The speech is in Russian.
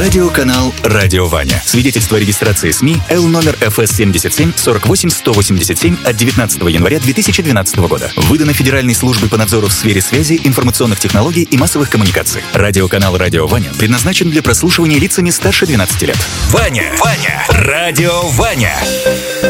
Радиоканал «Радио Ваня». Свидетельство о регистрации СМИ Л номер ФС 77 48 187 от 19 января 2012 года. Выдано Федеральной службой по надзору в сфере связи, информационных технологий и массовых коммуникаций. Радиоканал «Радио Ваня» предназначен для прослушивания лицами старше 12 лет. Ваня! Радио Ваня!